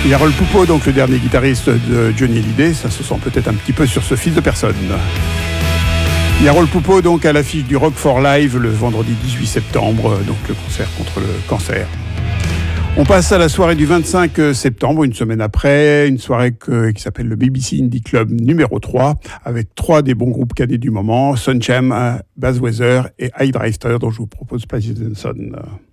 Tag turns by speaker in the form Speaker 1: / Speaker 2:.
Speaker 1: Yarol Poupeau, donc le dernier guitariste de Johnny Hallyday, ça se sent peut-être un petit peu sur ce fils de personne. Yarol Poupeau, donc à l'affiche du Rock for Live le vendredi 18 septembre, donc le concert contre le cancer. On passe à la soirée du 25 septembre, une semaine après, une soirée qui s'appelle le BBC Indie Club numéro 3, avec 3 des bons groupes cadets du moment, Sunshine, Bad Weather et High Drifter, dont je vous propose Patty Johnson.